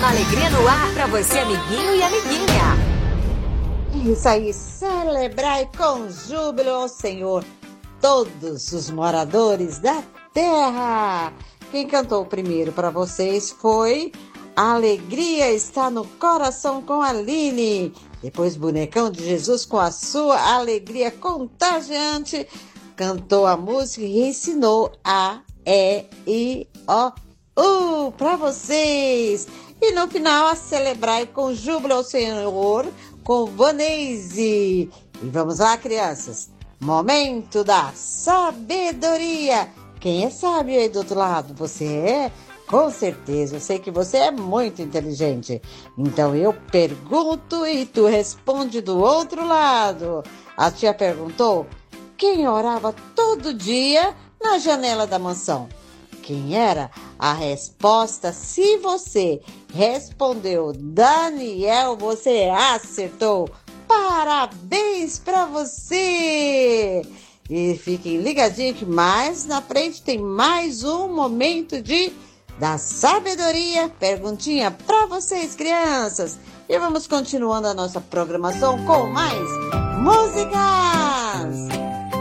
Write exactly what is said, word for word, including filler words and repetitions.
Alegria no ar pra você, amiguinho e amiguinha. Isso aí, celebrai com júbilo ao Senhor todos os moradores da terra. Quem cantou primeiro para vocês foi A Alegria Está no Coração com a Aline. Depois Bonecão de Jesus com a sua alegria contagiante. Cantou a música e ensinou A, E, I, O, U para vocês. E no final, a celebrai com júbilo ao Senhor com Vanese. E vamos lá, crianças. Momento da sabedoria. Quem é sábio aí do outro lado? Você é? Com certeza, eu sei que você é muito inteligente. Então eu pergunto e tu responde do outro lado. A tia perguntou: quem orava todo dia na janela da mansão? Quem era? A resposta, se você respondeu Daniel, você acertou. Parabéns para você! E fiquem ligadinhos que mais na frente tem mais um momento de da sabedoria. Perguntinha para vocês, crianças. E vamos continuando a nossa programação com mais músicas.